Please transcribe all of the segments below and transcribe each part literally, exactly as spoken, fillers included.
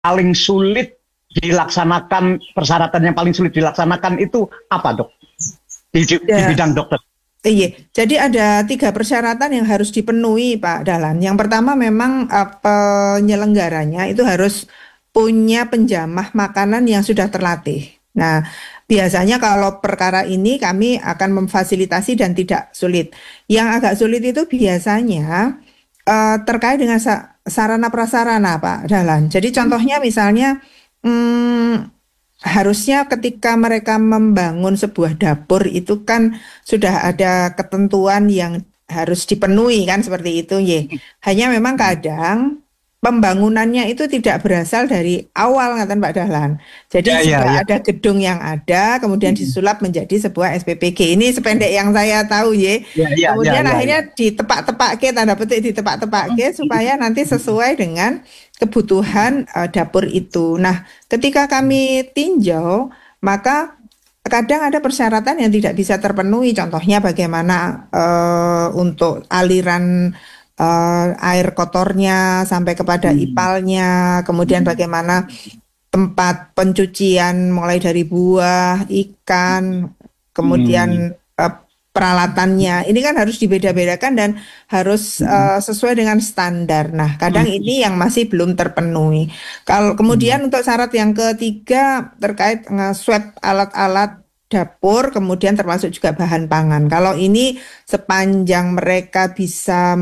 paling sulit dilaksanakan, persyaratan yang paling sulit dilaksanakan itu apa, Dok? Di, di, di bidang dokter. Iya, jadi ada tiga persyaratan yang harus dipenuhi, Pak Dahlan. Yang pertama memang uh, penyelenggaranya itu harus punya penjamah makanan yang sudah terlatih. Nah, biasanya kalau perkara ini kami akan memfasilitasi dan tidak sulit. Yang agak sulit itu biasanya uh, terkait dengan sa sarana prasarana, Pak Dahlan. Jadi contohnya misalnya hmm, harusnya ketika mereka membangun sebuah dapur itu kan sudah ada ketentuan yang harus dipenuhi kan seperti itu ya. Hanya memang kadang pembangunannya itu tidak berasal dari awal ngaten Pak Dahlan. Jadi Ya, ya, sudah ya. ada gedung yang ada kemudian disulap menjadi sebuah S P P G. Ini sependek yang saya tahu ya. Ya, ya, Kemudian ya, ya, akhirnya ya. ditepak-tepak tanda petik ditepak-tepak supaya nanti sesuai dengan kebutuhan uh, dapur itu. Nah, ketika kami tinjau, maka kadang ada persyaratan yang tidak bisa terpenuhi. Contohnya bagaimana uh, untuk aliran uh, air kotornya sampai kepada ipalnya, kemudian bagaimana tempat pencucian mulai dari buah, ikan, kemudian uh, peralatannya. Ini kan harus dibeda-bedakan dan harus uh, sesuai dengan standar. Nah, kadang ini yang masih belum terpenuhi. Kalau kemudian untuk syarat yang ketiga terkait nge-swab alat-alat dapur, kemudian termasuk juga bahan pangan. Kalau ini sepanjang mereka bisa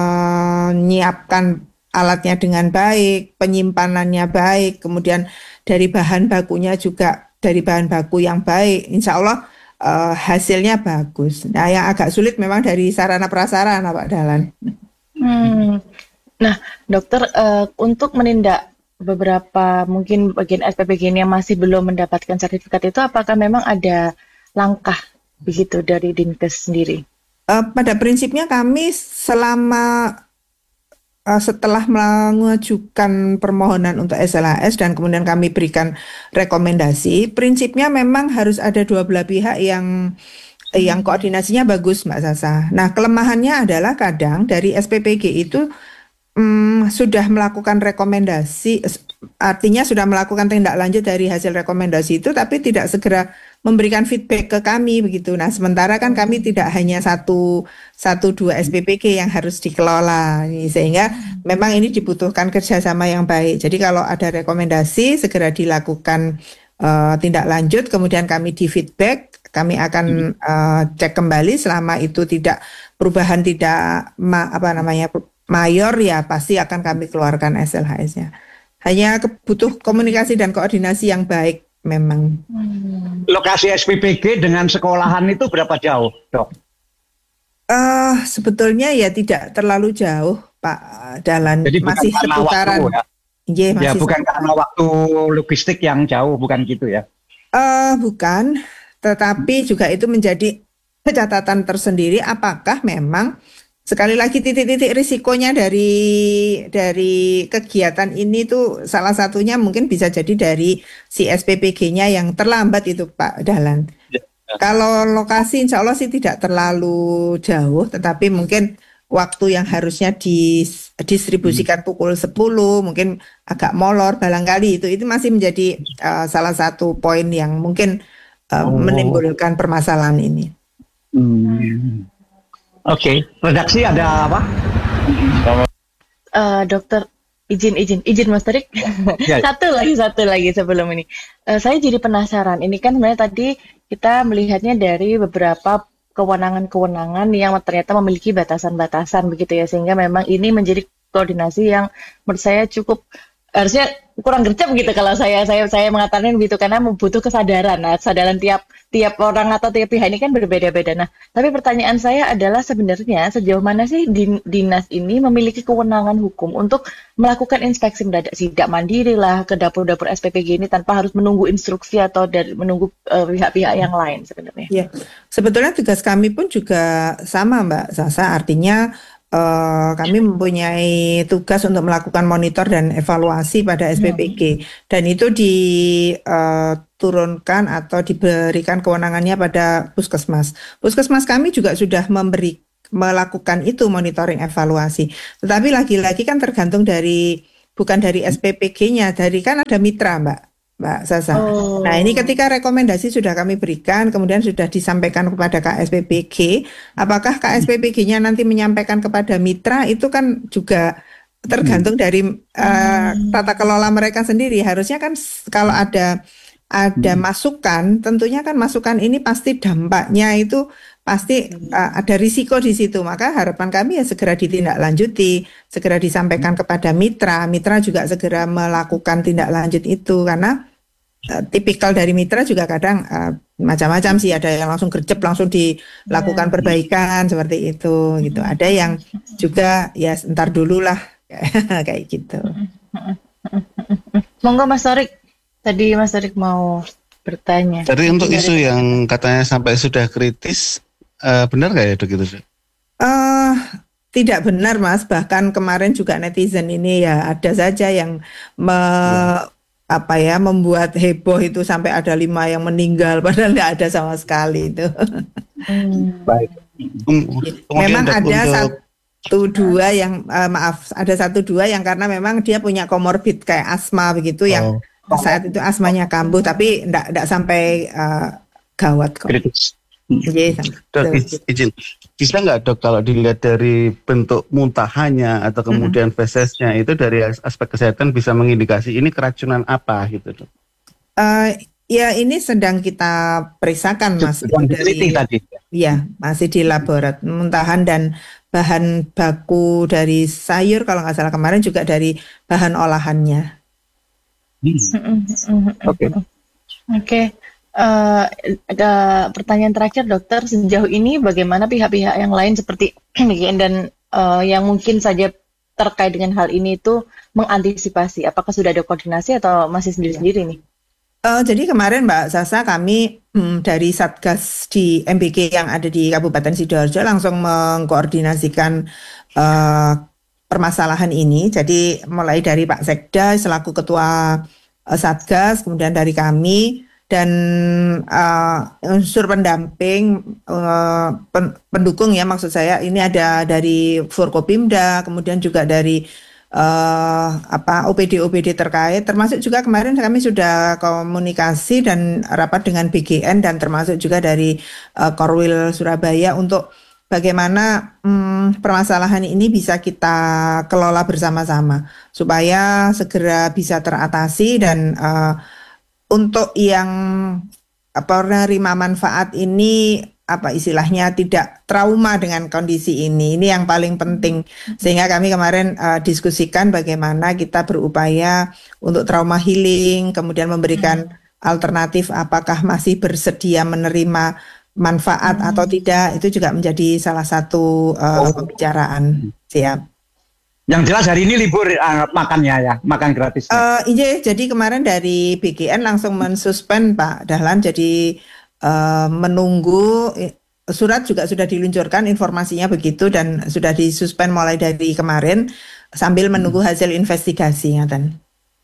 menyiapkan alatnya dengan baik, penyimpanannya baik, kemudian dari bahan bakunya juga dari bahan baku yang baik, insya Allah Uh, hasilnya bagus. Nah, yang agak sulit memang dari sarana prasarana, Pak Dahlan. Hmm. Nah, dokter, uh, untuk menindak beberapa mungkin bagian S P P G ini yang masih belum mendapatkan sertifikat itu, apakah memang ada langkah begitu dari Dinkes sendiri? Uh, pada prinsipnya kami selama Uh, setelah mengajukan permohonan untuk S L H S dan kemudian kami berikan rekomendasi, prinsipnya memang harus ada dua belah pihak yang eh, yang koordinasinya bagus, Mbak Sasa. Nah, kelemahannya adalah kadang dari S P P G itu hmm, sudah melakukan rekomendasi, artinya sudah melakukan tindak lanjut dari hasil rekomendasi itu, tapi tidak segera memberikan feedback ke kami begitu. Nah, sementara kan kami tidak hanya satu satu dua S P P G yang harus dikelola, sehingga memang ini dibutuhkan kerjasama yang baik. Jadi kalau ada rekomendasi segera dilakukan uh, tindak lanjut, kemudian kami di feedback, kami akan uh, cek kembali selama itu tidak perubahan tidak ma, apa namanya mayor ya pasti akan kami keluarkan S L H S-nya. Hanya butuh komunikasi dan koordinasi yang baik. Memang. Lokasi S P P G dengan sekolahan itu berapa jauh, Dok? Uh, sebetulnya ya tidak terlalu jauh, Pak Dahlan. Jadi masih seputaran. Waktu, ya? Yeah, masih ya bukan seputaran. karena waktu logistik yang jauh, bukan gitu ya? Uh, bukan, tetapi juga itu menjadi catatan tersendiri. Apakah memang sekali lagi titik-titik risikonya dari dari kegiatan ini tuh salah satunya mungkin bisa jadi dari si S P P G-nya yang terlambat itu Pak Dahlan. Ya. Kalau lokasi insya Allah sih tidak terlalu jauh, tetapi mungkin waktu yang harusnya didistribusikan pukul sepuluh mungkin agak molor barangkali itu itu masih menjadi uh, salah satu poin yang mungkin uh, oh. menimbulkan permasalahan ini. Hmm. Oke, okay. Redaksi ada apa? Uh, dokter, izin, izin, izin Mas Tarik. Ya. satu lagi, satu lagi sebelum ini. Uh, saya jadi penasaran. Ini kan sebenarnya tadi kita melihatnya dari beberapa kewenangan-kewenangan yang ternyata memiliki batasan-batasan begitu ya, sehingga memang ini menjadi koordinasi yang menurut saya cukup harusnya kurang gercep gitu kalau saya saya saya mengatakan begitu karena membutuh kesadaran. Nah, kesadaran tiap tiap orang atau tiap pihak ini kan berbeda-beda. Nah, tapi pertanyaan saya adalah sebenarnya sejauh mana sih din, dinas ini memiliki kewenangan hukum untuk melakukan inspeksi mendadak sidak mandiri lah ke dapur-dapur S P P G ini tanpa harus menunggu instruksi atau dari menunggu uh, pihak-pihak yang lain sebenarnya. Ya, sebetulnya tugas kami pun juga sama Mbak Sasa, artinya Uh, kami mempunyai tugas untuk melakukan monitor dan evaluasi pada S P P G hmm. dan itu diturunkan uh, atau diberikan kewenangannya pada puskesmas. Puskesmas kami juga sudah memberi melakukan itu monitoring evaluasi. Tetapi lagi-lagi kan tergantung dari bukan dari S P P G-nya, dari kan ada mitra, Mbak. Mbak Sasa. Oh. Nah, ini ketika rekomendasi sudah kami berikan, kemudian sudah disampaikan kepada K S P P G, apakah K S P P G-nya nanti menyampaikan kepada mitra, itu kan juga tergantung dari uh, tata kelola mereka sendiri. Harusnya kan s- kalau ada ada masukan, tentunya kan masukan ini pasti dampaknya itu pasti uh, ada risiko di situ. Maka harapan kami ya segera ditindaklanjuti, segera disampaikan kepada mitra. Mitra juga segera melakukan tindak lanjut itu karena uh, tipikal dari mitra juga kadang uh, macam-macam sih. Ada yang langsung gercep langsung dilakukan perbaikan seperti itu gitu. Ada yang juga ya ntar dulu lah kayak gitu. Monggo Mas Torik. Tadi Mas Torik mau bertanya. Jadi untuk Dari- isu yang katanya sampai sudah kritis, eh, benar nggak ya dok itu? Dok? Eh, tidak benar Mas, bahkan kemarin juga netizen ini ya ada saja yang me- apa ya membuat heboh itu sampai ada lima yang meninggal padahal nggak ada sama sekali itu. Hmm. Baik. Kem- kemudian, Memang Dok, ada untuk satu dua yang eh, maaf ada satu dua yang karena memang dia punya komorbid kayak asma begitu yang Oh. saat itu asmanya kambuh tapi enggak enggak sampai eh, gawat kok. Kritis. Iya, sam- Dok, betul. iz- izin, bisa nggak dok kalau dilihat dari bentuk muntahannya atau kemudian fesesnya itu dari as- aspek kesehatan bisa mengindikasi ini keracunan apa gitu dok? Eh, ya ini sedang kita periksakan Mas itu Sedang diteliti dari tadi. ya masih di laborat muntahan dan bahan baku dari sayur kalau nggak salah kemarin juga dari bahan olahannya. Hmm. Oke. Oke, Eh, ada pertanyaan terakhir dokter, sejauh ini bagaimana pihak-pihak yang lain seperti B G N dan eh, yang mungkin saja terkait dengan hal ini itu mengantisipasi? Apakah sudah ada koordinasi atau masih sendiri-sendiri nih? Eh, jadi kemarin Mbak Sasa kami hmm, dari Satgas di M B G yang ada di Kabupaten Sidoarjo langsung mengkoordinasikan eh, permasalahan ini. Jadi mulai dari Pak Sekda selaku Ketua eh, Satgas, kemudian dari kami dan eh, unsur pendamping eh, pen- pendukung ya maksud saya ini ada dari Forkopimda, kemudian juga dari eh, apa O P D O P D terkait, termasuk juga kemarin kami sudah komunikasi dan rapat dengan B G N dan termasuk juga dari eh, Korwil Surabaya untuk bagaimana hmm, permasalahan ini bisa kita kelola bersama-sama supaya segera bisa teratasi dan eh, untuk yang apa penerima manfaat ini apa istilahnya tidak trauma dengan kondisi ini. Ini yang paling penting. Sehingga kami kemarin uh, diskusikan bagaimana kita berupaya untuk trauma healing, kemudian memberikan alternatif apakah masih bersedia menerima manfaat atau tidak. Itu juga menjadi salah satu uh, pembicaraan. Siap. Yang jelas hari ini libur uh, makannya ya, makan gratis. Eh, iya, jadi kemarin dari B G N langsung mensuspend Pak Dahlan, jadi eh, menunggu eh, surat juga sudah diluncurkan informasinya begitu dan sudah disuspend mulai dari kemarin sambil menunggu hasil investigasi ngaten.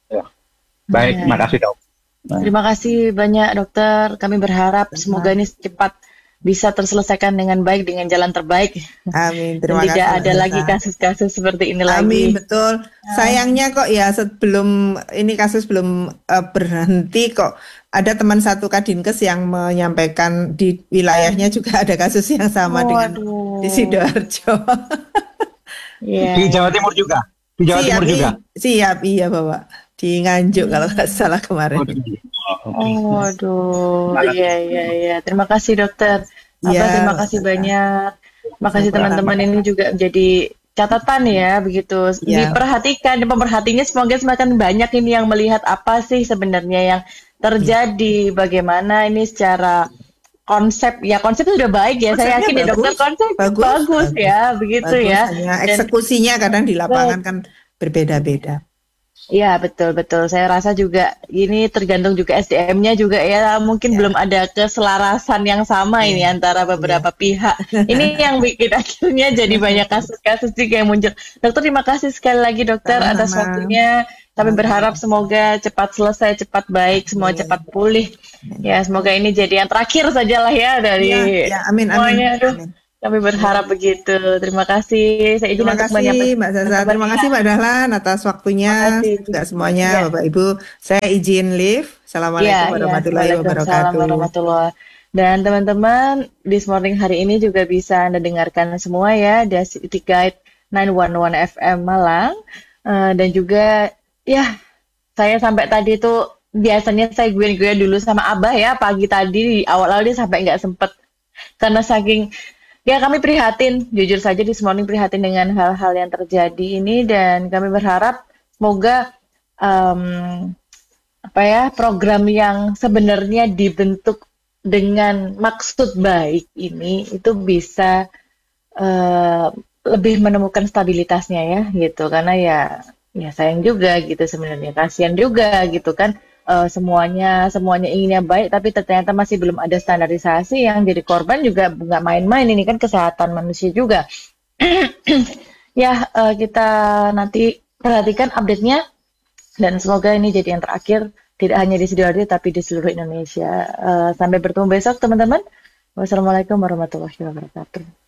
Baik, Ya. makasih dok. Terima kasih banyak dokter. Kami berharap semoga ini cepat bisa terselesaikan dengan baik dengan jalan terbaik. Amin. Dan Terima tidak kasih. ada Mbak lagi Sasa. kasus-kasus seperti ini Amin, lagi. betul. Sayangnya kok ya sebelum ini kasus belum eh, berhenti kok ada teman satu Kadinkes yang menyampaikan di wilayahnya juga ada kasus yang sama dengan Waduh. di Sidoarjo. Iya. Di Jawa Timur juga. Di Jawa siap, Timur juga. i- siap, iya Bapak. Di Nganjuk kalau nggak salah kemarin. Oh, waduh. Iya, iya, iya. Terima kasih dokter. Abah, Iya, terima kasih Mbak. banyak. Terima kasih Sama-sama. teman-teman, ini juga menjadi catatan ya, begitu. Iya. Diperhatikan dan pemerhatinya semoga semakin banyak ini yang melihat apa sih sebenarnya yang terjadi, bagaimana ini secara konsep ya konsep itu sudah baik ya. Saya Konsepnya yakin ya dokter bagus, konsep bagus, bagus, bagus. ya, begitu Bagus, ya. hanya Dan eksekusinya kadang di lapangan kan berbeda-beda. ya betul betul. Saya rasa juga ini tergantung juga S D M-nya juga ya. Mungkin Ya. belum ada keselarasan yang sama ini Ya. antara beberapa pihak. Ini yang bikin akhirnya jadi banyak kasus-kasus juga yang muncul. Dokter, terima kasih sekali lagi dokter atas Sama-sama. waktunya. Kami Sama-sama. berharap semoga cepat selesai, cepat baik, semua Amin. cepat pulih. Ya, semoga ini jadi yang terakhir saja lah ya dari Ya, ya, amin, amin, semuanya. Aduh, amin. Kami berharap begitu. Terima kasih. Saya izin Terima untuk kasih menyampaikan Mbak Zaza. kabarnya. Terima kasih Mbak Dahlan atas waktunya. Terima kasih. Juga semuanya Ya, Bapak Ibu. Saya izin live. Assalamualaikum ya, ya. warahmatullahi Waalaikumsalam wabarakatuh. warahmatullahi. Dan teman-teman, This Morning hari ini juga bisa Anda dengarkan semua ya di City Guide sembilan satu satu F M Malang. Eh, dan juga ya saya sampai tadi tuh biasanya saya gue-gue dulu sama Abah ya pagi tadi di awal-awal dia sampai nggak sempet karena saking ya kami prihatin, jujur saja di Morning prihatin dengan hal-hal yang terjadi ini dan kami berharap semoga em, apa ya program yang sebenarnya dibentuk dengan maksud baik ini itu bisa eh, lebih menemukan stabilitasnya ya gitu karena ya ya sayang juga gitu sebenarnya kasihan juga gitu kan. Eh, semuanya semuanya inginnya baik tapi ternyata masih belum ada standarisasi yang jadi korban juga nggak main-main ini kan kesehatan manusia juga. Ya eh, kita nanti perhatikan update-nya dan semoga ini jadi yang terakhir tidak hanya di Sidoarjo tapi di seluruh Indonesia. Eh, sampai bertemu besok teman-teman. Wassalamualaikum warahmatullahi wabarakatuh.